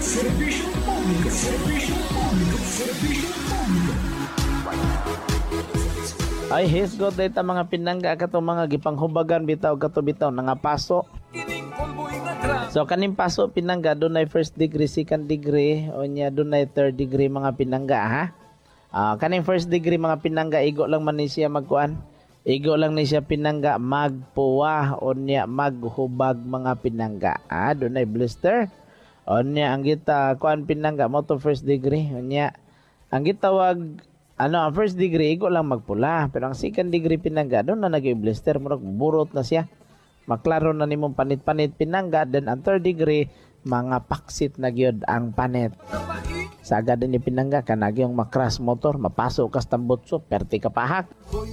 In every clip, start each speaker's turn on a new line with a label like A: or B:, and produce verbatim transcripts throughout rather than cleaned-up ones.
A: Servisyo público, servisyo público, servisyo público.
B: Ay hisgot dayta mga pinangga kato mga gipanghubagan bitaw kato bitaw nga paso. So kaning paso pinangga dunay first degree, second degree, o nya dunay third degree mga pinangga ha. Ah kaning first degree mga pinangga igo lang man ni siya magkuan. Igo lang ni siya pinangga magpuwa o nya maghubag mga pinangga. Ah dunay blister. O nya ang gita kuan pinangga mo to first degree. O nya ang gitawag ano ang first degree igo lang magpula, pero ang second degree pinangga doon na naging blister murag burot na siya. Maklaro na nimong panit-panit pinangga, then ang third degree mga paksit na gyud ang panit. Saga din ni pinangga kanag yung makras motor, mapasok kas tambutso, perti ka pahak.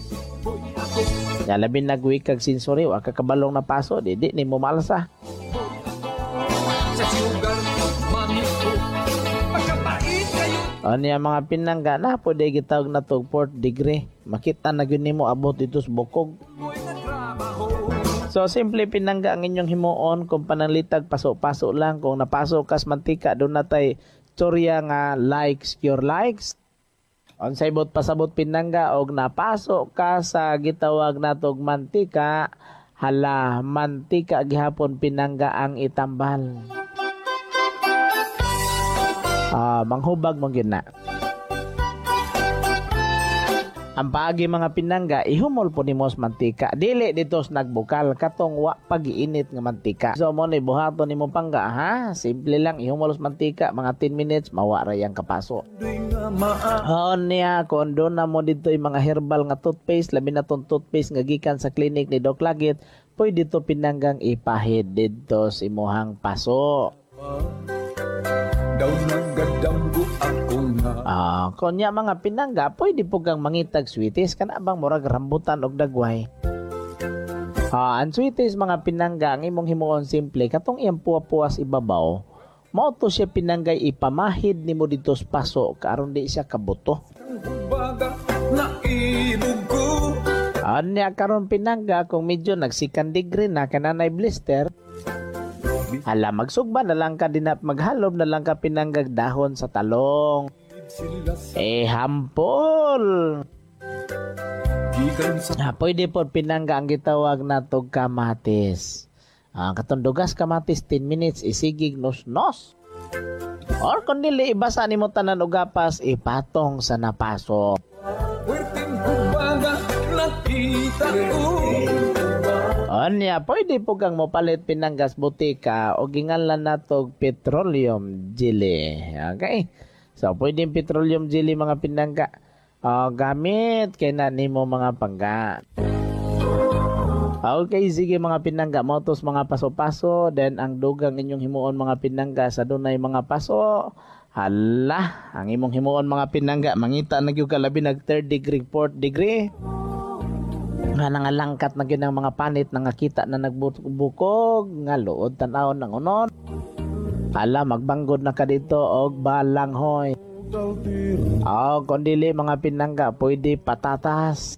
B: Ya labi nagwi kag sensory wa ka kabalong na paso, di di nimo malsa. O niya mga pinangga na po di gitawag na to fourth degree. Makita na gyud nimo abot dito sa bukog. So simple pinangga ang inyong himuon kung pananglitag paso-paso lang. Kung napasok kas mantika doon natay storya nga likes your likes. On sa ibot pasabot pinangga og napasok ka sa gitawag natog mantika, hala mantika gihapon pinangga ang itambal. Ah, uh, manghubag mo gyud na. Ang paagi mga pinangga ihumol po nimo sa mantika. Dili dito sa nagbukal katong wa pag-iinit nga mantika. So mo ni buhaton nimo pangga ha. Simple lang ihumol sa mantika mga ten minutes mawa ra yang kapaso. Haon niya kun doon na mo dito yung mga herbal nga toothpaste, labi na tong toothpaste nga gikan sa clinic ni Doc Lagit, pwede dito pinanggang ipahid dito sa imuhang paso.
A: Daw nagadamgo ako nga.
B: Ah, kunya mga pinangga, pwede po kang mangitag sweeties kana bang murag rambutan og dagway. Ah, ang sweeties mga pinangga ang imong himuon simple katong iyang puwa-puwas ibabaw. Mao to siya pinanggay ipamahid nimo dito sa paso karon di siya kabuto.
A: Baga na inugo.
B: Anya karon pinangga kung medyo nag-second degree na kananay blister. Hala, magsugba na lang ka din at maghalob na lang ka pinanggag dahon sa talong. Eh, hampol! Ah, pwede po pinangga ang gitawag na tog kamatis. Ah, katundugas kamatis ten minutes, isigig nos-nos. Or kung dili, ibasa ni mo tanan o gapas, ipatong sa napaso.
A: Puwerteng kumbaga, nakita ko.
B: Anya, pwede po kang mopalit pinanggas butika o gingalan natog petroleum jelly. Okay? So, pwede petroleum jelly mga pinangga. Uh, gamit kay na nimo mga pangga. Okay, sige mga pinangga. Motos mga paso-paso. Then, ang dugang inyong himuon mga pinangga sa dunay mga paso. Hala, ang imong himuon mga pinangga. Mangita na yung kalabi nag third degree, fourth degree. Nga nangalangkat na ginang mga panit na nakita na nagbukog nga luod tanaw ng unon. Hala magbanggod na ka dito og balanghoy. Oh, kondili mga pinangga pwede patatas.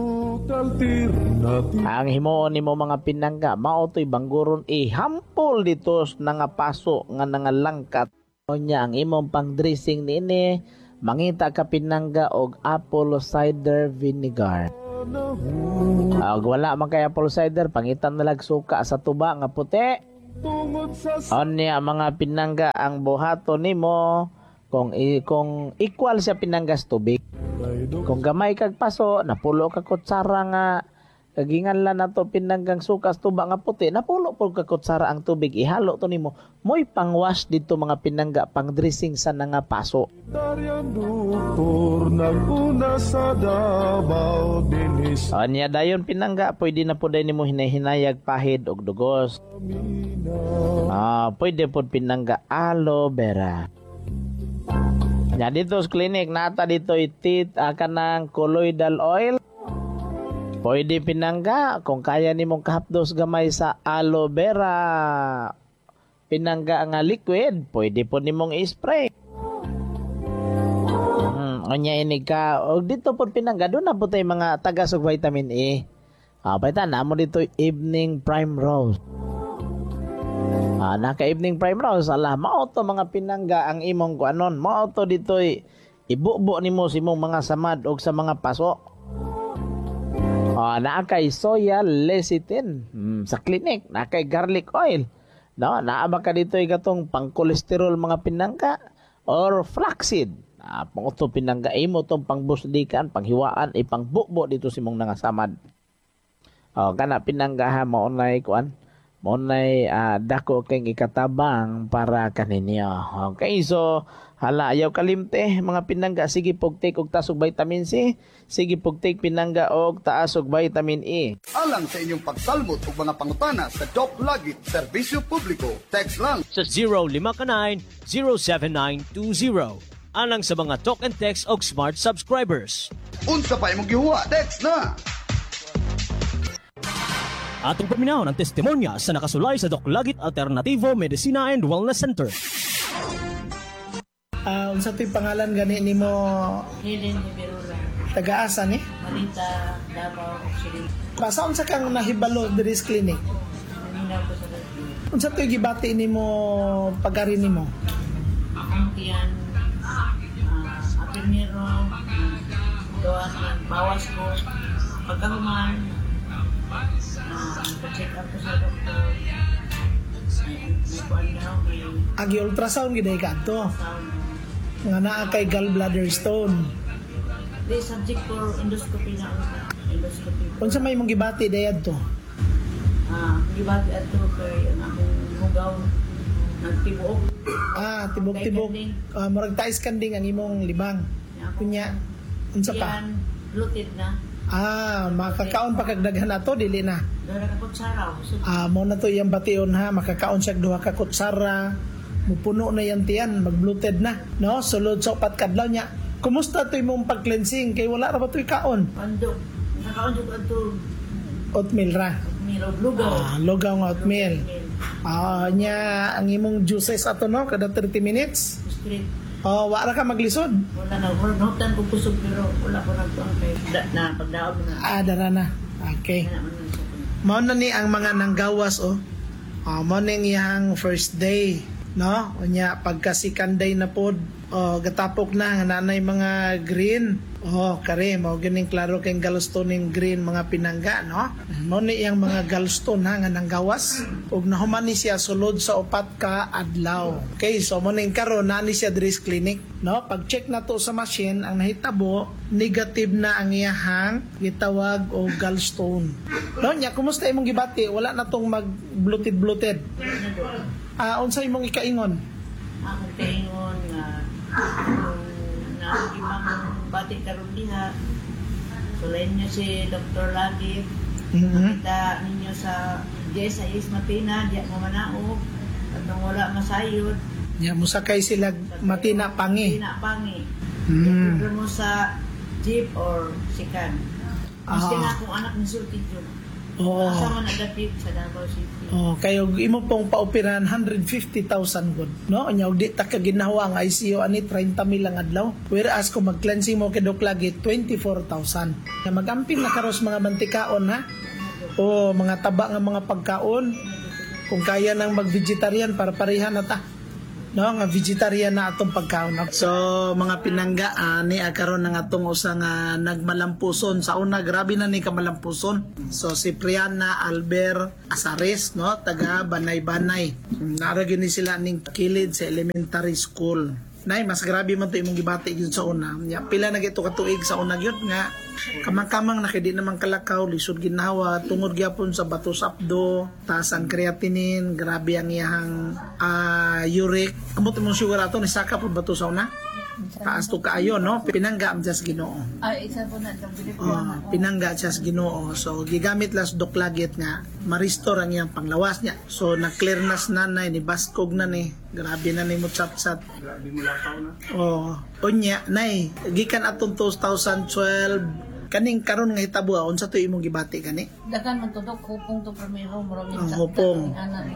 B: Ang himuon nimo mga pinangga mao toy bangguron ihampol dito na nga paso nga nangalangkat. Nya ang imong pang dressing niini mangita ka pinangga og apple cider vinegar. Uh, wala man kay apple cider, pangitan na lag suka sa tuba nga puti. Anya mga pinangga ang buhato nimo kung i, kung equal siya pinanggas tubig. Kung gamay kag paso, napulo ka kutsara nga kagingan lang nato pinanggang suka sa tuba nga puti, napulo po ka kutsara ang tubig, ihalo to nimo. Moy pangwash dito mga pinangga, pang dressing sa nga paso. Anya dayon pinangga, pwede na po dahil nimo hinahinayag pahid og dugos. Ah, pwede po pinangga aloe vera. Nya dito sa clinic nata dito itit akan ng colloidal oil. Pwede pinangga kung kaya nimong kahapdos gamay sa aloe vera. Pinangga nga liquid, pwede po nimong i-spray. Hmm, onya inig ka. O dito po pinangga, doon na po tayo mga tagas og vitamin E. Ah, pwede na mo dito evening prime rose. Ah, naka evening primrose, ala, mao to mga pinangga ang imong kuanon. Mao to ditoy ibubo nimo sa imong mga samad og sa mga paso. Ah, naa kay soya lecithin hmm, sa clinic, naa kay garlic oil. No, naa ba ka ditoy katong pang-kolesterol mga pinangga or flaxseed. Ah, pang to pinangga imo tong pangbusdikan, panghiwaan, ipangbubo dito sa imong mga samad. Oh, kana pinangga ha mao nay kuan. Mao nay uh, dako kay ikatabang para kaninyo. Okay, so hala ayaw kalimte mga pinangga, sige pog take og taas og vitamin C, sige pog take pinangga og taas og vitamin E.
C: Alang sa inyong pagsalmot o mga pangutana sa Doc Lagit Serbisyo Publiko, text lang
D: sa zero lima nine zero seven nine two zero. Alang sa mga talk and text og smart subscribers.
C: unsa pa imong gihuwa, text na.
D: Atong paminaw ng testimonya sa nakasulay sa Doc Lagit Alternativo Medicina and Wellness Center.
E: Ah, unsa to'y pangalan gani nimo?
F: Helen Iberura,
E: Taga-asa ni?
F: Marita, Davao, Occidental.
E: Basta unsa kang nahibalo diri sa clinic?
F: Naminaw ko sa Lagos.
E: Unsa to'y gibati nimo pag-ari nimo?
F: Akong tiyan, uh, aprimero, doon ng bawas ko, pagkahuman, uh, pa-check up ko sa doktor, may kuwan daw, may
E: Agi ultrasound giday kadto.
F: sound.
E: Nga naa kay gallbladder stone.
F: Di subject for endoscopy na ako. Endoscopy.
E: Unsa may mong gibati dayad to?
F: Ah, gibati ato kay ang akong hugaw nagtibuok.
E: Ah, tibok-tibok. Ah, murag tais kanding ang imong libang. Kunya unsa pa?
F: Yan, bloated na.
E: Ah, makakaon pa kag daghan ato dili na.
F: Dara ka po saraw. So,
E: Ah, mo na to iyang bation ha, makakaon siya og duha ka kutsara. Mupuno na yan tiyan, mag-bloated na, no? Sulod sa upat kadlaw niya. Kumusta to imong pag-cleansing? Kay wala ra ba to'y kaon?
F: Pandok. Nakaundok ato
E: Oatmeal ra.
F: milog lugaw.
E: Ah, lugaw nga oatmeal. Ah, nya ang imong juices ato no kada thirty minutes.
F: Straight.
E: Oh, wa ra ka maglisod.
F: Wala na. Wala na. Kung kusog pero wala ko nagtuang kay da, na pagdaog na.
E: Ah, dara na. Okay.
F: Kaya naman sa kuya.
E: Mao na ni ang mga nanggawas oh. Ah, mao ning iyang first day, no? Unya pagka second day na pod, oh, gatapok na nga nanay mga green. Oh, kare mao ganing klaro kay gallstone ning green mga pinangga, no? Mao ni iyang mga gallstone ha nga nanggawas ug nahuman ni siya sulod sa upat ka adlaw. Okay, so mo ning karon na ni siya diri sa clinic, no? Pag check na to sa machine ang nahitabo negative na ang iyahang gitawag og gallstone. No, nya kumusta imong gibati? Wala na tong mag bloated bloated. Ah, unsa imong ikaingon?
F: Akong kaingon nga kung naagimang batik karon diha. Sulayin niyo si Doctor Lagit.
E: Mhm.
F: Kita ninyo sa D S I S Matina, diya mo manaog. At nung wala masayod,
E: Nya musakay sila matina pangi.
F: Matina pangi.
E: Mm.
F: Ipagod mo sa jeep or sikan. Maski
E: Ah.
F: na akong anak ni Sulti Jun.
E: Oo.
F: Asa man nagatip sa Davao City.
E: Oh, kayo imo pong paoperahan one hundred fifty thousand gud, no? Nya og di ta ka ginawa ang I C U ani thirty mil lang adlaw. Whereas kung mag-cleansing mo kay Doc Lagi twenty-four thousand. Kaya magamping na karos mga mantikaon ha. O mga taba nga mga pagkaon. Kung kaya nang mag-vegetarian para pareha na ta. No, nga vegetarian na atong pagkaon. So, mga pinangga, ani karon nga atong usa nga nagmalampuson. Sa una, grabe na ni kamalampuson. So, si Priana Albert Asares, no, taga Banay-Banay. Naragin ni sila ning kilid sa elementary school. Nay, mas grabe man to imong gibati gyud sa una. Nya pila na gito ka tuig sa una gyud nga kamang-kamang na kay di naman kalakaw, lisod ginawa, tungod gyapon sa bato sapdo, taas ang creatinine, grabe ang iyang uh, uric. Amot imong sigurato ni saka pud bato sa una. Taas to kaayo, no? Pinangga am just Ginoo.
F: Ay, isa po na itong bilip
E: Oh, pinangga siya sa Ginoo. So gigamit las Doc Lagit nga ma-restore ang iyang panglawas niya. So na-clear nas nanay ni baskog na ni. Grabe na ni mo chat-chat. Grabe mo lakaw na. Oh, unya nay, gikan atong two thousand twelve kaning karon nga hitabo unsa to imong gibati kani?
F: Dagan man tudok hupong to primero murag
E: Ang hupong.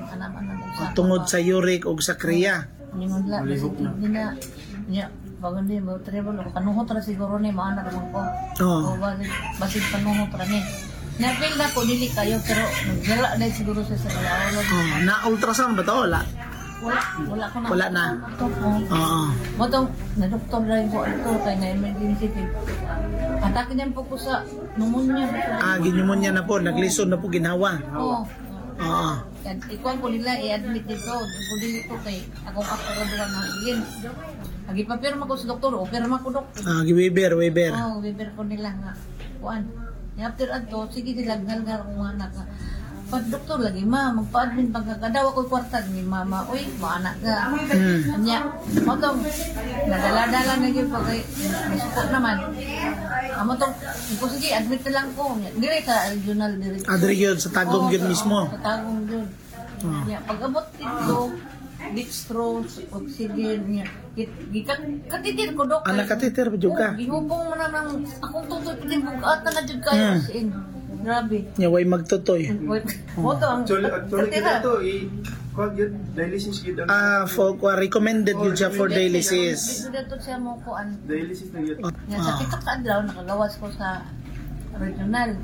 E: Tungod sa uric ug sa kriya.
F: Ningon la hindi na nya pagandi mo travel ko kanuhot ra siguro ni maana ra man ko.
E: Oh.
F: O balik basit panuhot ra ni. Napil na ko, dili kayo, pero naggala na siguro sa sa galaw.
E: Oh, na ultrasound ba to? Wala.
F: Wala, wala ko na.
E: Wala na.
F: Ito po.
E: Oo.
F: Motong, na-doktor na rin po ito, kaya na-emergency fee. Atake niyan po ko sa pneumonia.
E: Ah, ginumonya na po. Naglison na po ginawa.
F: Oo.
E: Oo.
F: Yan, ikuan ko nila, i-admit dito. Ko dito kay akong akaraduhan ng ilin. Lagi pa pirma ko sa doktor, o pirma ko doktor.
E: Ah, gi-Weber, Weber.
F: Oo, biber ko nila nga. Kuan. After ato, sige sila ngalngal kong anak nga. Pag doktor lagi, ma, magpa-admin pagkakadawa ko'y kwarta ni mama. Uy, maanak ka.
E: Hmm.
F: Anya, motong, nadala-dala na yun pag may support naman. Ah, motong, ko sige, admit na lang ko. Dire sa regional, dire.
E: Adri yun, sa Tagum yun mismo.
F: Sa tagong yun.
E: Ah.
F: Nya, pag abot dito, dextrose, oxygen, niya. Katitir ko, dok.
E: Ah, nakatiter pa juga.
F: Oh, gihubong mo na ng akong tutoy pitin kung kaata na dyan kayo.
E: Hmm.
F: As in, grabe.
E: Nya way magtutoy.
F: Wait, mo to ang
G: Actually, actually
F: katira.
G: kita to, i- kuwag yun, dialysis yun ang-
E: Ah, for kwa recommended yun siya for dialysis.
F: Dito dito siya mo ko an.
G: dialysis na yun.
F: Nya sa
E: Ah.
F: kita ka adlaw nakagawas ko sa regional.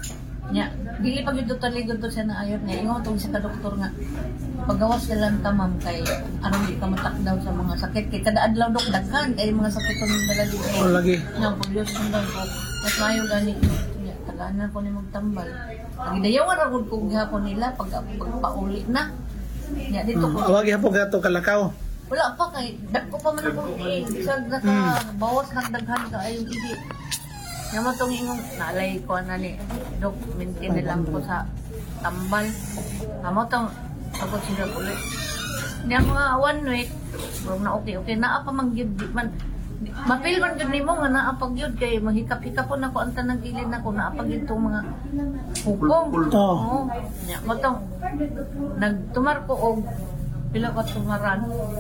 F: Nya dili pag ito taligod to siya na ayon nga ingon tong sa doktor nga. Paggawas ka lang tamam kay aron di ka matakdaw sa mga sakit kay kada adlaw dok daghan kay mga sakit ko nang dala dito.
E: Oh, lagi.
F: Nang pulyos sundan ko. Mas mayo gani nya taganan ko ni magtambal. Ang dayawan ra gud ko gihapon nila pag pagpauli na. Nya dito ko
E: Ah, awag po gato kalakaw.
F: wala pa kay dagko pa man ako eh bisag naka bawas nang daghan ka ay hindi. Nya matong ingong nalay ko na ni dok maintain na lang ko sa tambal. Amo tong ako sila ulit. Nya mga one week bro na okay okay naa pa man gyud di man mapil man gyud nimo nga naa pa gyud kay mahikap-hikap po nako ang tanang gilid nako naa pa gyud tong mga hukong.
E: Oh.
F: Oo. Nya matong nagtumar ko og pila ka tumaran.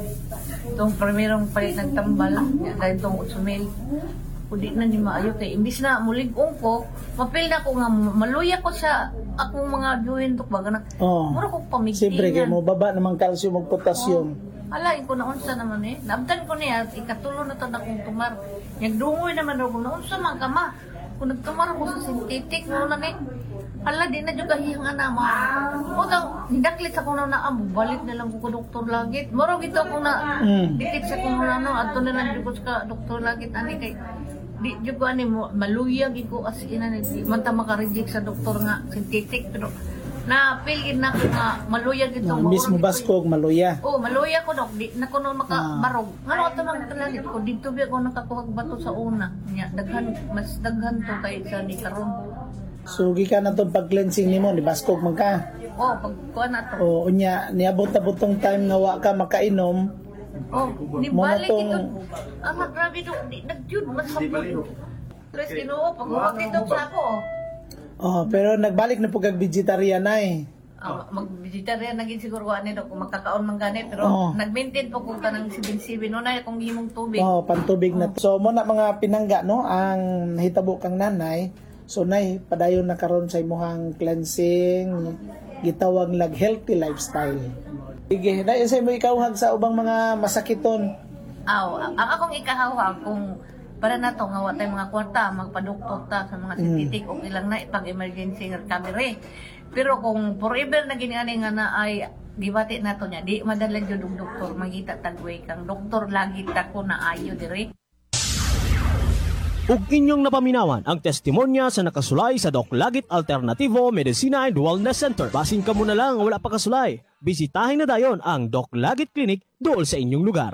F: Itong primerong palit ng tambal, dahil itong utsumil. Kudi na di maayo kay imbis na mulig-ong ko, mapil na ko nga maluya ko sa akong mga juhin tok baga na.
E: Oh.
F: Mura ko pamigtingan.
E: Siyempre kay mo baba naman calcium ug potassium.
F: Alain ko na unsa naman eh. Nabdan ko niya, ikatulo na to na kong tumar. Nagdungoy naman ako na unsa man ka ma. Kung nagtumar ako sa synthetic, mo na eh. Ala, di na dyan kahiyang ana mo. O daw, hindaklit ako na naam, balik na lang ko ko doktor lagit. Moro gito ako na,
E: Mm.
F: dikit sa kong ano, ato na lang dyan ko sa doktor lagit. Ani kay, di dyan ko ani mo, maluyag ko as ina ni, di man ta makareject sa doktor nga, synthetic. Pero, na pilgin na ko nga, maluyag ito.
E: Na imbis mo baskog maluya.
F: Oh, maluya ko dok, di na ko no
E: Ah.
F: makabarog. Ngano ato man talagit ko dito bi ako nakakuhag bato sa una. Nya daghan mas daghan to kay sa ni karon.
E: So gi ka na tong pag-cleansing nimo ni baskog man ka.
F: Oh, pag kuha na to.
E: O unya niabot na butong time nga wa ka makainom.
F: Oh, ni
E: Mo na
F: balik
E: tong-
F: ito. Ang grabe dok, di nagjud mas hapon. Tres Ginoo pag uwak ito sa ako.
E: Oh, pero nagbalik na pug vegetarian na eh.
F: Ah, mag-vegetarian naging siguro ani dok kung magkakaon man gani pero
E: Oo.
F: nag-maintain po ko kanang sibi-sibi no na akong himong tubig.
E: Oh, pantubig na. So mo na mga pinangga no ang hitabo kang nanay. So nay padayon na karon sa imong cleansing gitawag lag healthy lifestyle. Sige, na sa imo ikawhag sa ubang mga masakiton.
F: Aw, ang akong ikahawag kung para na to nga wa tay mga kwarta magpaduktot ta sa mga sintetik okay lang na pag emergency recovery. Pero kung forever na gini ani nga na ay gibati nato nya di madala jud og doktor mangita tagway kang doktor lagi ta ko na ayo dire.
D: Ug inyong napaminawan ang testimonya sa nakasulay sa Doc Lagit Alternativo Medicina and Wellness Center. Basin ka muna lang wala pa kasulay. Bisitahin na dayon ang Doc Lagit Clinic dool sa inyong lugar.